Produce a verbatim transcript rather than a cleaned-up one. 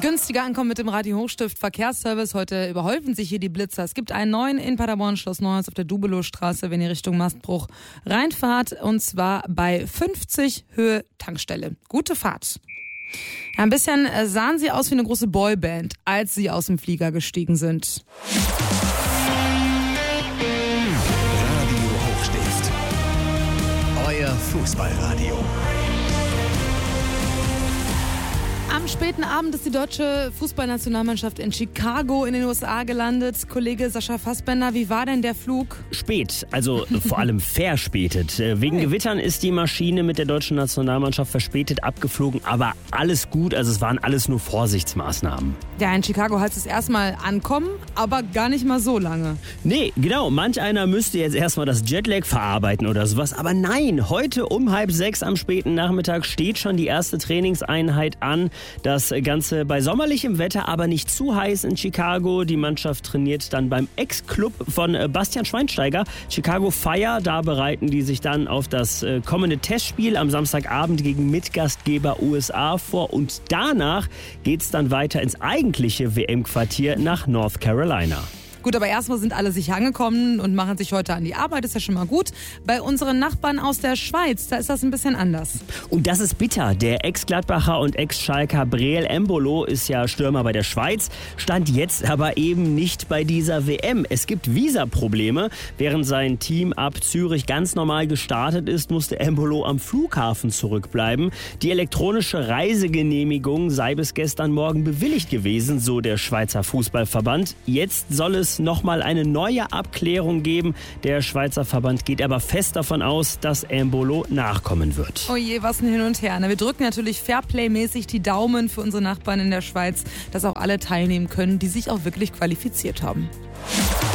Günstiger ankommen mit dem Radio Hochstift Verkehrsservice. Heute überhäufen sich hier die Blitzer. Es gibt einen neuen in Paderborn, Schloss Neuhaus auf der Dubelowstraße, wenn ihr Richtung Mastbruch reinfahrt. Und zwar bei fünfzig Höhe Tankstelle. Gute Fahrt. Ja, ein bisschen sahen sie aus wie eine große Boyband, als sie aus dem Flieger gestiegen sind. Radio Hochstift. Euer Fußballradio. Am späten Abend ist die deutsche Fußballnationalmannschaft in Chicago in den U S A gelandet. Kollege Sascha Fassbender, wie war denn der Flug? Spät, also vor allem verspätet. Wegen Hey. Gewittern ist die Maschine mit der deutschen Nationalmannschaft verspätet abgeflogen, aber alles gut, also es waren alles nur Vorsichtsmaßnahmen. Ja, in Chicago heißt es erstmal ankommen, aber gar nicht mal so lange. Nee, genau, manch einer müsste jetzt erstmal das Jetlag verarbeiten oder sowas, aber nein, heute um halb sechs am späten Nachmittag steht schon die erste Trainingseinheit an. Das Ganze bei sommerlichem Wetter, aber nicht zu heiß in Chicago. Die Mannschaft trainiert dann beim Ex-Club von Bastian Schweinsteiger, Chicago Fire. Da bereiten die sich dann auf das kommende Testspiel am Samstagabend gegen Mitgastgeber U S A vor. Und danach geht's dann weiter ins eigentliche W M-Quartier nach North Carolina. Gut, aber erstmal sind alle sicher angekommen und machen sich heute an die Arbeit, ist ja schon mal gut. Bei unseren Nachbarn aus der Schweiz, da ist das ein bisschen anders. Und das ist bitter. Der Ex-Gladbacher und Ex-Schalker Breel Embolo ist ja Stürmer bei der Schweiz, stand jetzt aber eben nicht bei dieser W M. Es gibt Visaprobleme. Während sein Team ab Zürich ganz normal gestartet ist, musste Embolo am Flughafen zurückbleiben. Die elektronische Reisegenehmigung sei bis gestern Morgen bewilligt gewesen, so der Schweizer Fußballverband. Jetzt soll es nochmal eine neue Abklärung geben. Der Schweizer Verband geht aber fest davon aus, dass Embolo nachkommen wird. Oh je, was ein Hin und Her. Na, wir drücken natürlich Fairplay-mäßig die Daumen für unsere Nachbarn in der Schweiz, dass auch alle teilnehmen können, die sich auch wirklich qualifiziert haben.